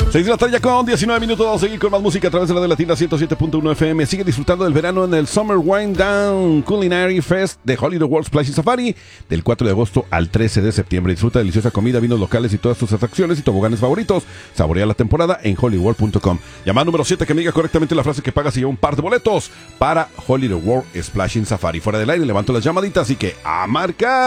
6 de la tarde ya con 19 minutos. Vamos a seguir con más música a través de la de Latina 107.1 FM. Sigue disfrutando del verano en el Summer Wind Down Culinary Fest de Hollywood World Splashing Safari del 4 de agosto al 13 de septiembre. Disfruta deliciosa comida, vinos locales y todas tus atracciones y toboganes favoritos. Saborea la temporada en hollyworld.com. Llamada número 7 que me diga correctamente la frase que pagas y lleva un par de boletos para Hollywood World Splashing Safari. Fuera del aire levanto las llamaditas, así que a marcar.